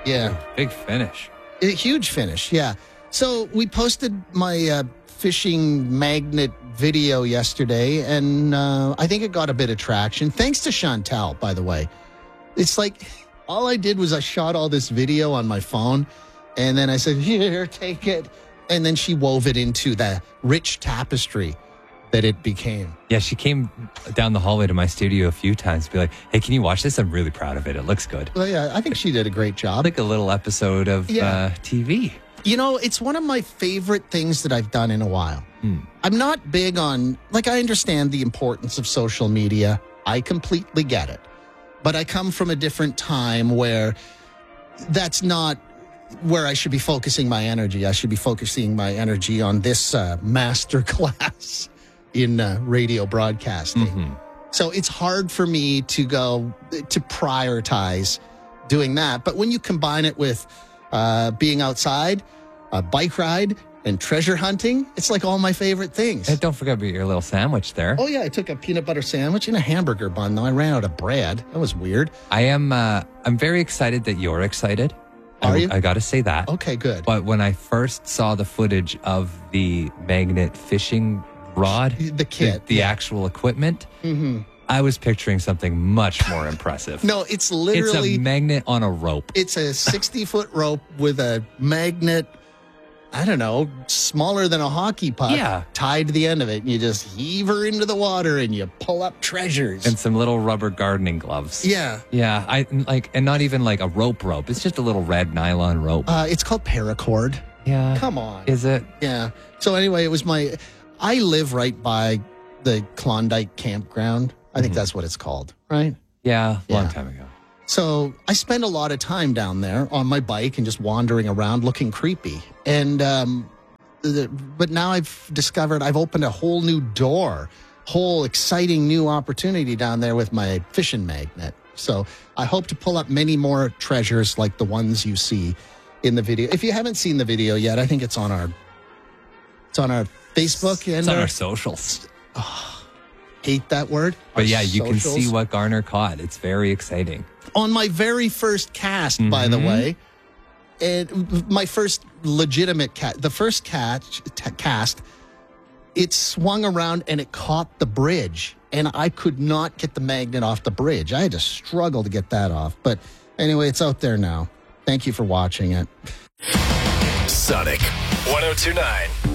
Yeah. Big finish. A huge finish, yeah. So we posted my fishing magnet video yesterday, and I think it got a bit of traction. Thanks to Chantel, by the way. It's like all I did was I shot all this video on my phone, and then I said, here, take it. And then she wove it into the rich tapestry that it became. Yeah, she came down the hallway to my studio a few times to be like, hey, can you watch this? I'm really proud of it. It looks good. Well, yeah, I think she did a great job. Like a little episode of TV. You know, it's one of my favorite things that I've done in a while. I'm not big on, like, I understand the importance of social media. I completely get it. But I come from a different time where that's not where I should be focusing my energy. I should be focusing my energy on this master class in radio broadcasting. So it's hard for me to go to prioritize doing that. But when you combine it with being outside, a bike ride, and treasure hunting, it's like all my favorite things. And don't forget about your little sandwich there. Oh, yeah, I took a peanut butter sandwich and a hamburger bun, though I ran out of bread. That was weird. I'm very excited that you're excited. Are you? I got to say that. Okay, good. But when I first saw the footage of the magnet fishing rod, The kit, the actual equipment, I was picturing something much more impressive. No, it's literally... It's a magnet on a rope. It's a 60-foot rope with a magnet, I don't know, smaller than a hockey puck, tied to the end of it. And you just heave her into the water and you pull up treasures. And some little rubber gardening gloves. Yeah. Yeah, and not even like a rope. It's just a little red nylon rope. It's called paracord. Yeah. Come on. Is it? Yeah. So anyway, it was I live right by the Klondike campground. I think that's what it's called, right? Yeah, long time ago. So I spend a lot of time down there on my bike and just wandering around looking creepy. And but now I've discovered I've opened a whole new door, whole exciting new opportunity down there with my fishing magnet. So I hope to pull up many more treasures like the ones you see in the video. If you haven't seen the video yet, I think it's on our Facebook and it's on our socials. Hate that word. But yeah, you can see what Garner caught. It's very exciting. On my very first cast, by the way, and my first legitimate the first cast, it swung around and it caught the bridge, and I could not get the magnet off the bridge. I had to struggle to get that off. But anyway, it's out there now. Thank you for watching it. Sonic 102.9